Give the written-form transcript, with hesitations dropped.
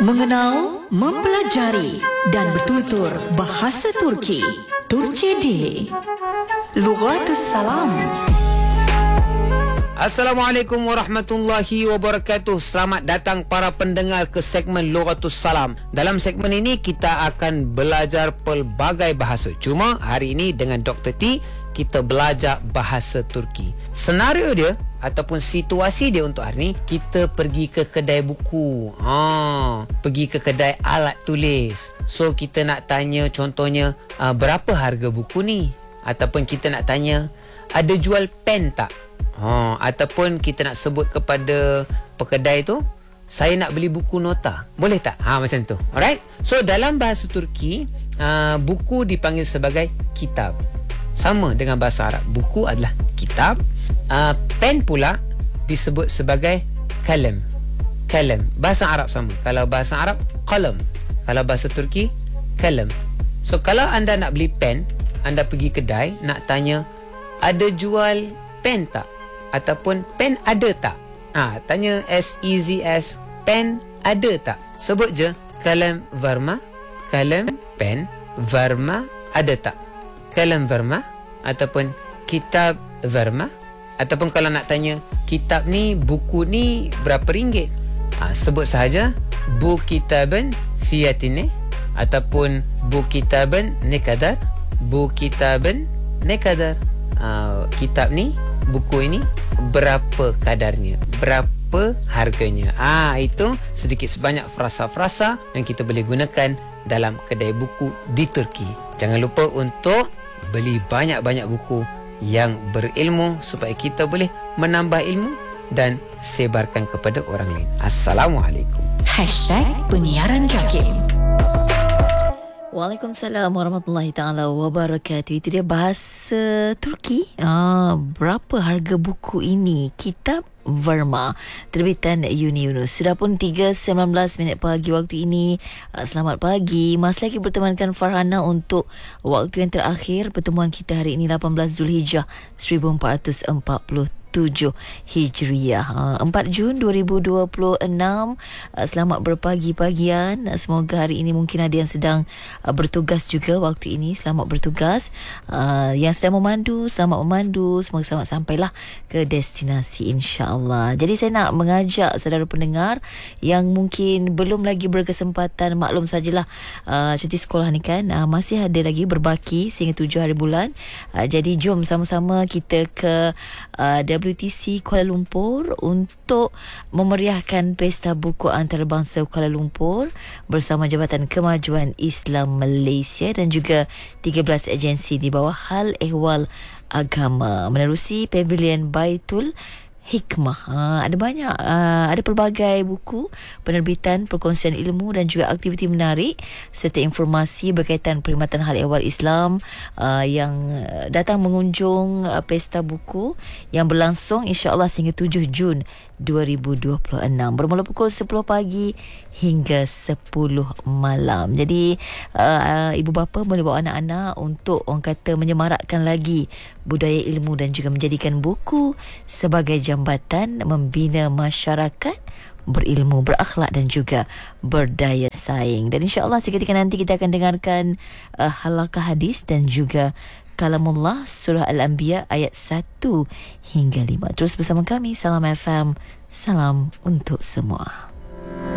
Mengenal, mempelajari dan bertutur bahasa Turki. Turki Dili. Lughatus Salam. Assalamualaikum warahmatullahi wabarakatuh. Selamat datang para pendengar ke segmen Lughatus Salam. Dalam segmen ini kita akan belajar pelbagai bahasa. Cuma hari ini dengan Dr. T kita belajar bahasa Turki. Senario dia ataupun situasi dia untuk hari ni, kita pergi ke kedai buku. Pergi ke kedai alat tulis. So kita nak tanya contohnya berapa harga buku ni? Ataupun kita nak tanya ada jual pen tak? Ataupun kita nak sebut kepada pekedai tu, saya nak beli buku nota, boleh tak? Macam tu. Alright. So dalam bahasa Turki, buku dipanggil sebagai kitab. Sama dengan bahasa Arab, buku adalah kitab. Pen pula disebut sebagai kalam. Kalam. Bahasa Arab sama. Kalau bahasa Arab qalam, kalau bahasa Turki kalam. So kalau anda nak beli pen, anda pergi kedai nak tanya ada jual pen tak? Ataupun pen ada tak? Tanya as easy as pen ada tak? Sebut je kalam varma, kalam pen varma ada tak? Kalam varma ataupun kitab varma. Ataupun kalau nak tanya kitab ni, buku ni berapa ringgit? Sebut sahaja bu kitaben fiyatine ataupun bu kitaben ne kadar, bu kitaben ne kadar. Kitab ni, buku ini berapa kadarnya, berapa harganya. Itu sedikit sebanyak frasa-frasa yang kita boleh gunakan dalam kedai buku di Turki. Jangan lupa untuk beli banyak-banyak buku yang berilmu supaya kita boleh menambah ilmu dan sebarkan kepada orang lain. Assalamualaikum. #Penyiaran Jakim. Waalaikumsalam warahmatullahi ta'ala wabarakatuh. Itu dia bahasa Turki. Berapa harga buku ini? Kitab Varma, terbitan Uni Yunus. Sudah pun 3.19 pagi waktu ini. Selamat pagi. Masih lagi bertemankan Farhana untuk waktu yang terakhir pertemuan kita hari ini, 18 Zulhijjah 1447 Hijriah, 4 Jun 2026. Selamat berpagi-pagian. Semoga hari ini mungkin ada yang sedang bertugas juga waktu ini. Selamat bertugas. Yang sedang memandu, selamat memandu. Semoga selamat sampailah ke destinasi, insya-Allah. Jadi saya nak mengajak saudara pendengar yang mungkin belum lagi berkesempatan, maklum sajalah cuti sekolah ni kan, masih ada lagi berbaki sehingga 7 hari bulan. Jadi jom sama-sama kita ke WTC Kuala Lumpur untuk memeriahkan Pesta Buku Antarabangsa Kuala Lumpur bersama Jabatan Kemajuan Islam Malaysia dan juga 13 agensi di bawah Hal Ehwal Agama menerusi Pavilion Baitul Hikmah. Ada banyak, ada pelbagai buku, penerbitan, perkongsian ilmu dan juga aktiviti menarik serta informasi berkaitan perkhidmatan hal ehwal Islam yang datang mengunjung Pesta Buku yang berlangsung insya-Allah sehingga 7 Jun 2026 bermula pukul 10 pagi hingga 10 malam. Jadi ibu bapa boleh bawa anak-anak untuk orang kata menyemarakkan lagi budaya ilmu dan juga menjadikan buku sebagai jambatan membina masyarakat berilmu, berakhlak dan juga berdaya saing. Dan insya-Allah seketika nanti kita akan dengarkan halaqah hadis dan juga Kalamullah Surah Al-Anbiya ayat 1 hingga 5. Terus bersama kami. Salam FM, salam untuk semua.